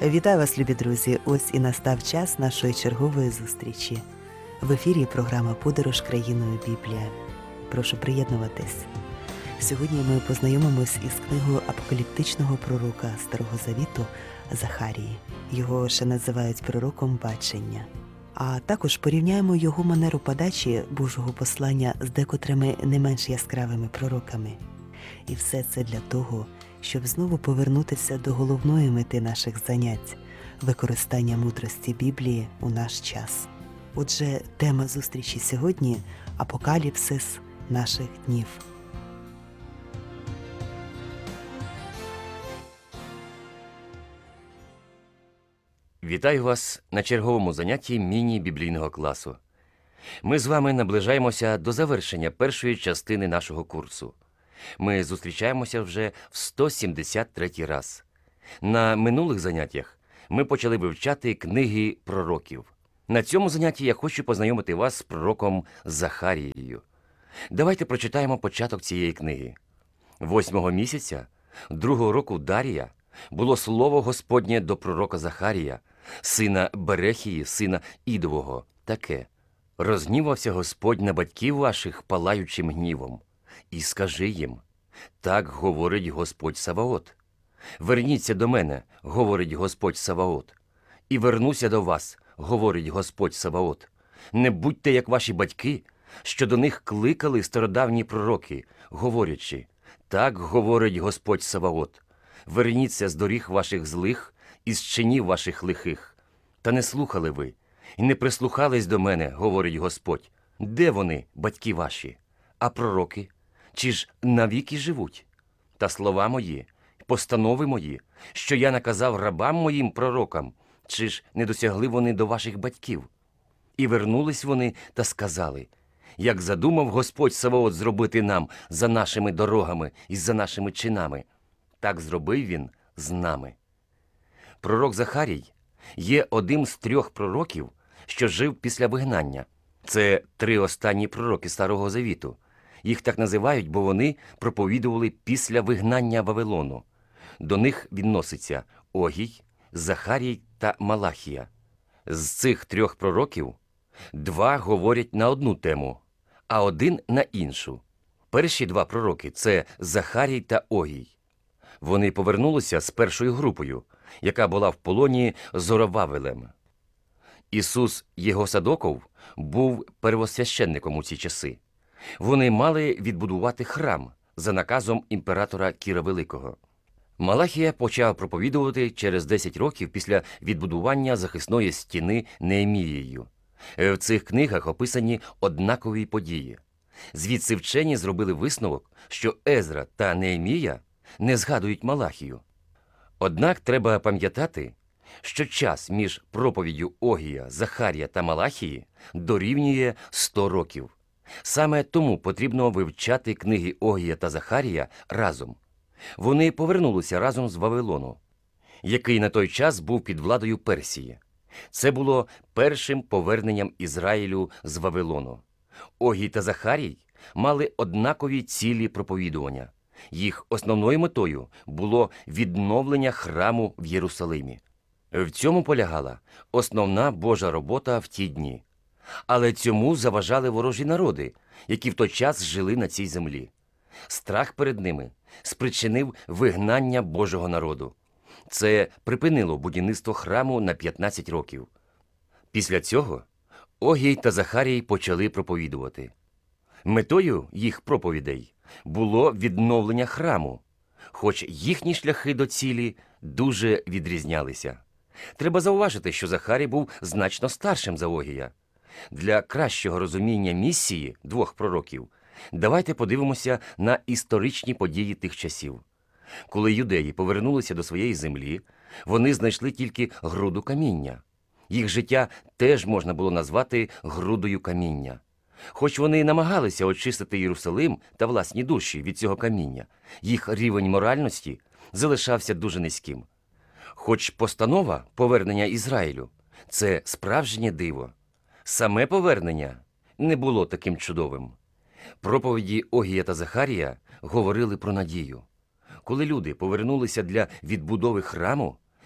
Вітаю вас, любі друзі! Ось і настав час нашої чергової зустрічі. В ефірі програма «Подорож країною Біблія». Прошу приєднуватись. Сьогодні ми познайомимось із книгою апокаліптичного пророка Старого Завіту Захарії. Його ще називають пророком бачення. А також порівняємо його манеру подачі Божого послання з декотрими не менш яскравими пророками. І все це для того, щоб знову повернутися до головної мети наших занять – використання мудрості Біблії у наш час. Отже, тема зустрічі сьогодні – апокаліпсис наших днів. Вітаю вас на черговому занятті міні-біблійного класу. Ми з вами наближаємося до завершення першої частини нашого курсу. Ми зустрічаємося вже в 173-й раз. На минулих заняттях ми почали вивчати книги пророків. На цьому занятті я хочу познайомити вас з пророком Захарією. Давайте прочитаємо початок цієї книги. 8-го місяця 2-го року Дарія було слово Господнє до пророка Захарія, сина Берехії, сина Ідового, таке: «Розгнівався Господь на батьків ваших палаючим гнівом. І скажи їм: так говорить Господь Саваот. Верніться до мене, говорить Господь Саваот. І вернуся до вас, говорить Господь Саваот. Не будьте, як ваші батьки, що до них кликали стародавні пророки, говорячи: так говорить Господь Саваот. Верніться з доріг ваших злих і з чинів ваших лихих. Та не слухали ви, і не прислухались до мене, говорить Господь. Де вони, батьки ваші? А пророки? Чи ж навіки живуть? Та слова мої, постанови мої, що я наказав рабам моїм пророкам, чи ж не досягли вони до ваших батьків? І вернулись вони та сказали: як задумав Господь Саваот зробити нам за нашими дорогами і за нашими чинами, так зробив він з нами». Пророк Захарій є одним з 3 пророків, що жив після вигнання. Це 3 останні пророки Старого Завіту. Їх так називають, бо вони проповідували після вигнання Вавилону. До них відноситься Огій, Захарій та Малахія. З цих 3 пророків 2 говорять на одну тему, а 1 на іншу. Перші 2 пророки – це Захарій та Огій. Вони повернулися з першою групою, яка була в полоні Зоровавелем. Ісус Єгосадоков був первосвященником у ці часи. Вони мали відбудувати храм за наказом імператора Кіра Великого. Малахія почав проповідувати через 10 років після відбудування захисної стіни Неемією. В цих книгах описані однакові події. Звідси вчені зробили висновок, що Езра та Неемія не згадують Малахію. Однак треба пам'ятати, що час між проповіддю Огія, Захарія та Малахії дорівнює 100 років. Саме тому потрібно вивчати книги Огія та Захарія разом. Вони повернулися разом з Вавилону, який на той час був під владою Персії. Це було першим поверненням Ізраїлю з Вавилону. Огій та Захарій мали однакові цілі проповідування. Їх основною метою було відновлення храму в Єрусалимі. В цьому полягала основна Божа робота в ті дні. Але цьому заважали ворожі народи, які в той час жили на цій землі. Страх перед ними спричинив вигнання Божого народу. Це припинило будівництво храму на 15 років. Після цього Огій та Захарій почали проповідувати. Метою їх проповідей було відновлення храму, хоч їхні шляхи до цілі дуже відрізнялися. Треба зауважити, що Захарій був значно старшим за Огія. Для кращого розуміння місії 2 пророків давайте подивимося на історичні події тих часів. Коли юдеї повернулися до своєї землі, вони знайшли тільки груду каміння. Їх життя теж можна було назвати грудою каміння. Хоч вони і намагалися очистити Єрусалим та власні душі від цього каміння, їх рівень моральності залишався дуже низьким. Хоч постанова повернення Ізраїлю – це справжнє диво, саме повернення не було таким чудовим. Проповіді Огія та Захарія говорили про надію. Коли люди повернулися для відбудови храму,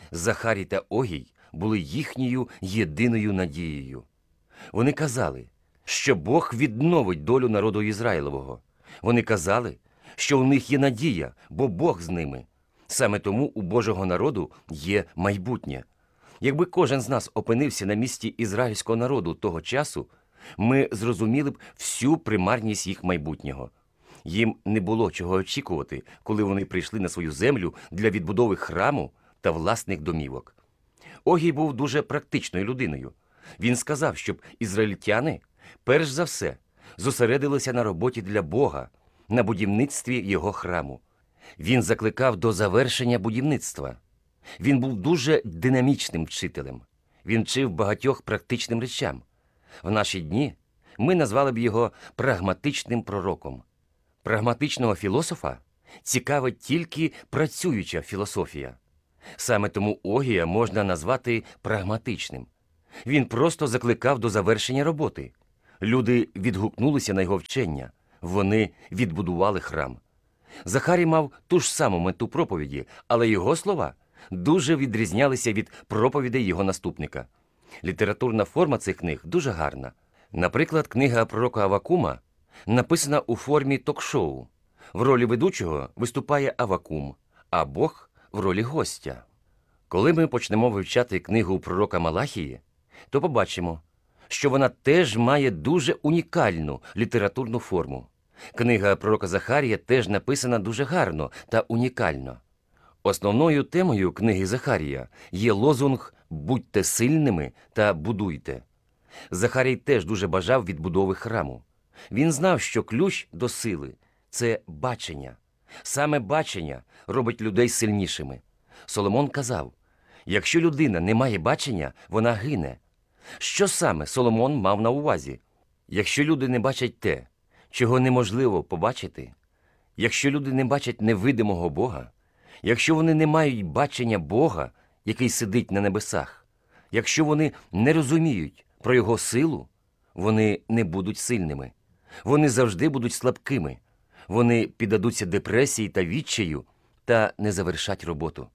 Захарій та Огій були їхньою єдиною надією. Вони казали, що Бог відновить долю народу Ізраїлового. Вони казали, що у них є надія, бо Бог з ними. Саме тому у Божого народу є майбутнє. Якби кожен з нас опинився на місці ізраїльського народу того часу, ми зрозуміли б всю примарність їх майбутнього. Їм не було чого очікувати, коли вони прийшли на свою землю для відбудови храму та власних домівок. Огій був дуже практичною людиною. Він сказав, щоб ізраїльтяни, перш за все, зосередилися на роботі для Бога, на будівництві його храму. Він закликав до завершення будівництва. Він був дуже динамічним вчителем. Він вчив багатьох практичним речам. В наші дні ми назвали б його прагматичним пророком. Прагматичного філософа цікавить тільки працююча філософія. Саме тому Огія можна назвати прагматичним. Він просто закликав до завершення роботи. Люди відгукнулися на його вчення. Вони відбудували храм. Захарій мав ту ж саму мету проповіді, але його слова дуже відрізнялися від проповідей його наступника. Літературна форма цих книг дуже гарна. Наприклад, книга пророка Аввакума написана у формі ток-шоу. В ролі ведучого виступає Аввакум, а Бог в ролі гостя. Коли ми почнемо вивчати книгу пророка Малахії, то побачимо, що вона теж має дуже унікальну літературну форму. Книга пророка Захарія теж написана дуже гарно та унікально. Основною темою книги Захарія є лозунг «Будьте сильними та будуйте». Захарій теж дуже бажав відбудови храму. Він знав, що ключ до сили – це бачення. Саме бачення робить людей сильнішими. Соломон казав, якщо людина не має бачення, вона гине. Що саме Соломон мав на увазі? Якщо люди не бачать те, чого неможливо побачити, якщо люди не бачать невидимого Бога, якщо вони не мають бачення Бога, який сидить на небесах, якщо вони не розуміють про Його силу, вони не будуть сильними. Вони завжди будуть слабкими. Вони піддадуться депресії та відчаю та не завершать роботу.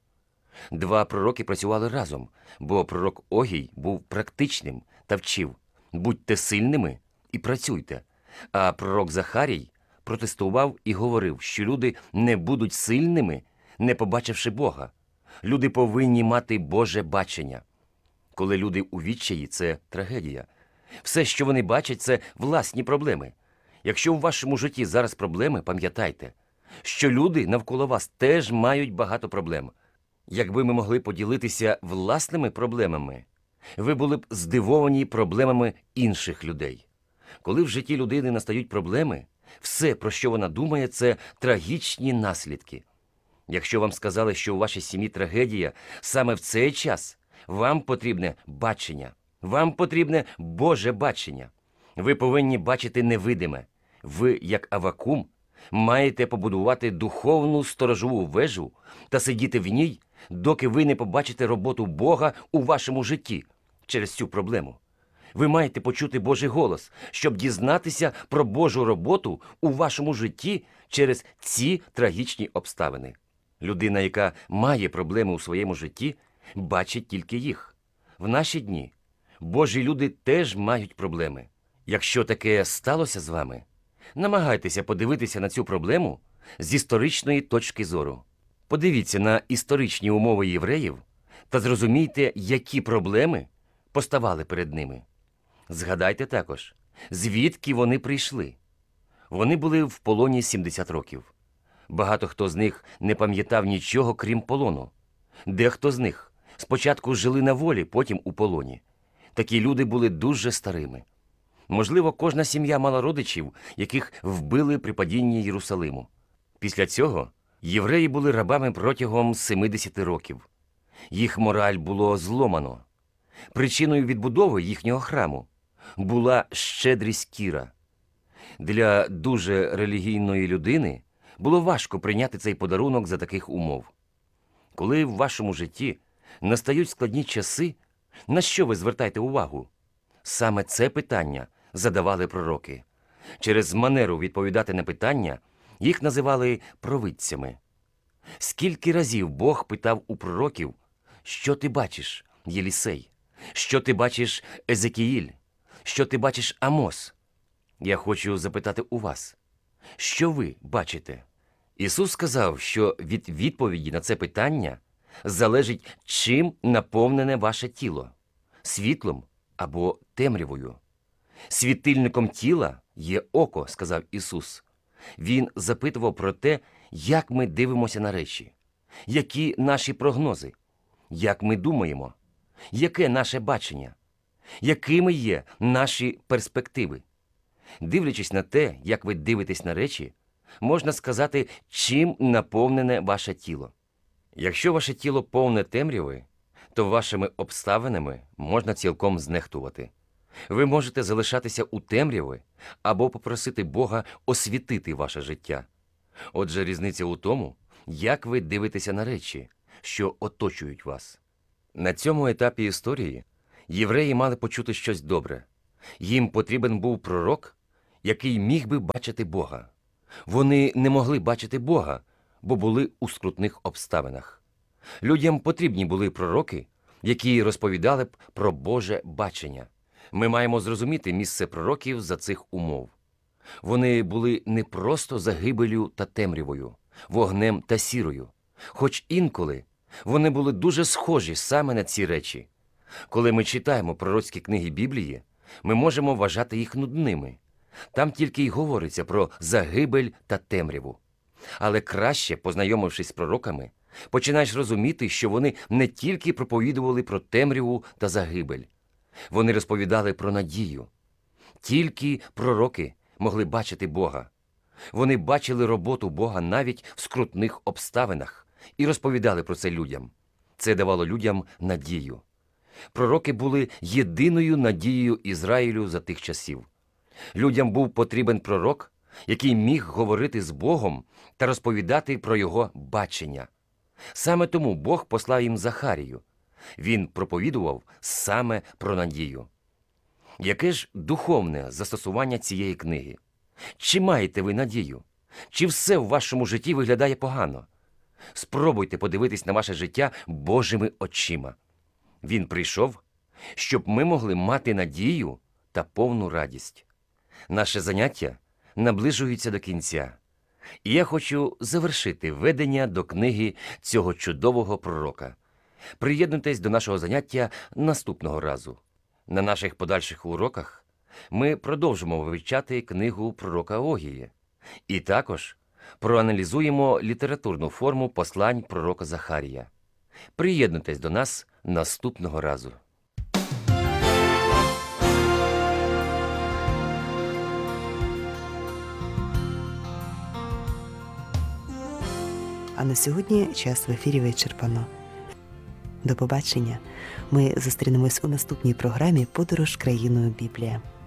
Два пророки працювали разом, бо пророк Огій був практичним та вчив «Будьте сильними і працюйте». А пророк Захарій протестував і говорив, що люди не будуть сильними, не побачивши Бога. Люди повинні мати Боже бачення. Коли люди у відчаї – це трагедія. Все, що вони бачать – це власні проблеми. Якщо у вашому житті зараз проблеми, пам'ятайте, що люди навколо вас теж мають багато проблем. Якби ми могли поділитися власними проблемами, ви були б здивовані проблемами інших людей. Коли в житті людини настають проблеми, все, про що вона думає, це трагічні наслідки. Якщо вам сказали, що у вашій сім'ї трагедія, саме в цей час вам потрібне бачення. Вам потрібне Боже бачення. Ви повинні бачити невидиме. Ви, як Аввакум, маєте побудувати духовну сторожову вежу та сидіти в ній, доки ви не побачите роботу Бога у вашому житті через цю проблему. Ви маєте почути Божий голос, щоб дізнатися про Божу роботу у вашому житті через ці трагічні обставини. Людина, яка має проблеми у своєму житті, бачить тільки їх. В наші дні Божі люди теж мають проблеми. Якщо таке сталося з вами, намагайтеся подивитися на цю проблему з історичної точки зору. Подивіться на історичні умови євреїв та зрозумійте, які проблеми поставали перед ними. Згадайте також, звідки вони прийшли. Вони були в полоні 70 років. Багато хто з них не пам'ятав нічого, крім полону. Дехто з них спочатку жили на волі, потім у полоні. Такі люди були дуже старими. Можливо, кожна сім'я мала родичів, яких вбили при падінні Єрусалиму. Після цього євреї були рабами протягом 70 років. Їх мораль було зломано. Причиною відбудови їхнього храму була щедрість Кіра. Для дуже релігійної людини було важко прийняти цей подарунок за таких умов. Коли в вашому житті настають складні часи, на що ви звертаєте увагу? Саме це питання задавали пророки. Через манеру відповідати на питання їх називали провидцями. Скільки разів Бог питав у пророків, що ти бачиш, Єлісей? Що ти бачиш, Езекіїль? Що ти бачиш, Амос? Я хочу запитати у вас, що ви бачите? Ісус сказав, що від відповіді на це питання залежить, чим наповнене ваше тіло – світлом або темрявою. Світильником тіла є око, сказав Ісус. Він запитував про те, як ми дивимося на речі, які наші прогнози, як ми думаємо, яке наше бачення, якими є наші перспективи. Дивлячись на те, як ви дивитесь на речі, можна сказати, чим наповнене ваше тіло. Якщо ваше тіло повне темряви, то вашими обставинами можна цілком знехтувати. Ви можете залишатися у темряві або попросити Бога освітити ваше життя. Отже, різниця у тому, як ви дивитеся на речі, що оточують вас. На цьому етапі історії євреї мали почути щось добре. Їм потрібен був пророк, який міг би бачити Бога. Вони не могли бачити Бога, бо були у скрутних обставинах. Людям потрібні були пророки, які розповідали б про Боже бачення. Ми маємо зрозуміти місце пророків за цих умов. Вони були не просто загибелю та темрявою, вогнем та сірою, хоч інколи вони були дуже схожі саме на ці речі. Коли ми читаємо пророцькі книги Біблії, ми можемо вважати їх нудними. Там тільки й говориться про загибель та темряву. Але краще, познайомившись з пророками, починаєш розуміти, що вони не тільки проповідували про темряву та загибель. Вони розповідали про надію. Тільки пророки могли бачити Бога. Вони бачили роботу Бога навіть в скрутних обставинах і розповідали про це людям. Це давало людям надію. Пророки були єдиною надією Ізраїлю за тих часів. Людям був потрібен пророк, який міг говорити з Богом та розповідати про його бачення. Саме тому Бог послав їм Захарію. Він проповідував саме про надію. Яке ж духовне застосування цієї книги? Чи маєте ви надію? Чи все в вашому житті виглядає погано? Спробуйте подивитись на ваше життя Божими очима. Він прийшов, щоб ми могли мати надію та повну радість. Наше заняття наближується до кінця. І я хочу завершити ведення до книги цього чудового пророка. Приєднуйтесь до нашого заняття наступного разу. На наших подальших уроках ми продовжимо вивчати книгу пророка Огії. І також проаналізуємо літературну форму послань пророка Захарія. Приєднуйтесь до нас наступного разу. А на сьогодні час в ефірі вичерпано. До побачення. Ми зустрінемось у наступній програмі «Подорож країною Біблія».